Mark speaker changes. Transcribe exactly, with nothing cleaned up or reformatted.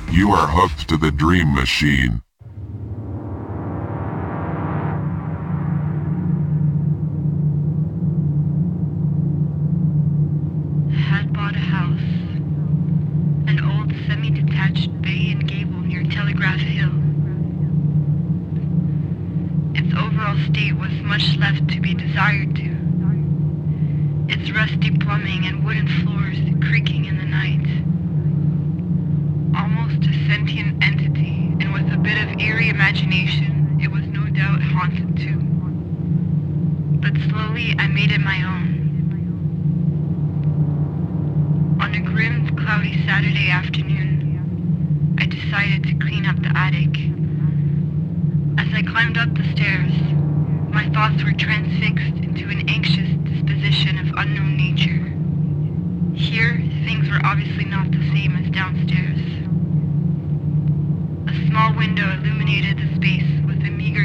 Speaker 1: You are hooked to the Dream Machine.
Speaker 2: Had bought a house, an old semi-detached bay and gable near Telegraph Hill. Its overall state was much left to be desired to. Its rusty plumbing and wooden floors creaking in the night. Almost a sentient entity, and with a bit of eerie imagination, it was no doubt haunted too. But slowly I made it my own. On a grim, cloudy Saturday afternoon, I decided to clean up the attic. As I climbed up the stairs, my thoughts were transfixed into an anxious disposition of unknown nature. Here, things were obviously not the same as downstairs. A small window illuminated the space with a meager